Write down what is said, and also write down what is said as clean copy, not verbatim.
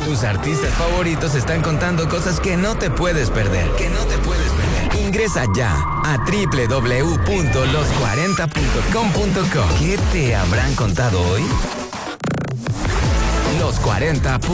Tus artistas favoritos están contando cosas que no te puedes perder. Ingresa ya a www.los40.com.co. ¿Qué te habrán contado hoy? Los 40.